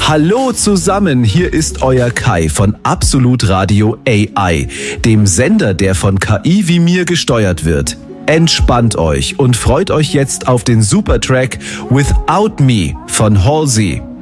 Hallo zusammen, hier ist euer Kai von Absolut Radio AI, dem Sender, der von KI wie mir gesteuert wird. Entspannt euch und freut euch jetzt auf den Supertrack Without Me von Halsey.